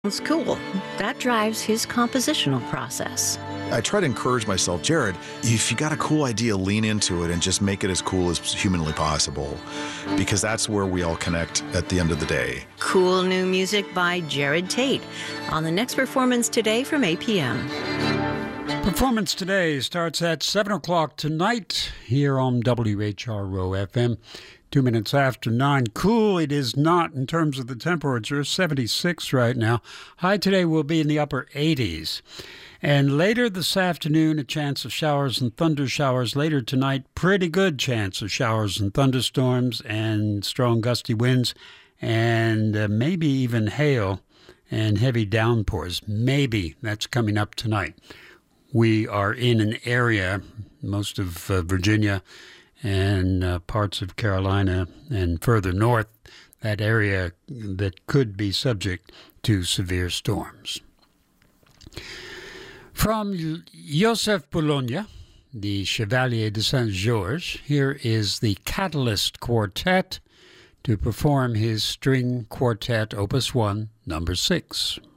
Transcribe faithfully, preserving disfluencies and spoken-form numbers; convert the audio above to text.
It's cool. That drives his compositional process. I try to encourage myself, Jared, if you got a cool idea, lean into it and just make it as cool as humanly possible, because that's where we all connect at the end of the day. Cool new music by Jared Tate on the next Performance Today from eight p.m. Performance Today starts at seven o'clock tonight here on W H R O F M. Two minutes after nine. Cool it is not in terms of the temperature, seventy-six right now. High today will be in the upper eighties. And later this afternoon, a chance of showers and thunder showers. Later tonight, pretty good chance of showers and thunderstorms and strong gusty winds and uh, maybe even hail and heavy downpours. Maybe that's coming up tonight. We are in an area, most of uh, Virginia, and uh, parts of Carolina and further north, that area that could be subject to severe storms. From Joseph Bologna, the Chevalier de Saint-Georges, here is the Catalyst Quartet to perform his string quartet, Opus one, number six.